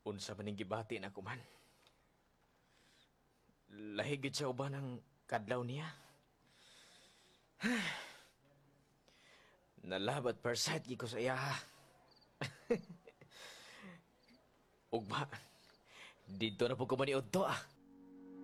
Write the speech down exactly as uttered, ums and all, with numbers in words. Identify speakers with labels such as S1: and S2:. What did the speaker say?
S1: Unsa maning gibati na kuman. Lahigid siya uban ng kadlaw niya. Nalabat per sight gi ko sa iya. Ugma, dito na po ko maniudto ah.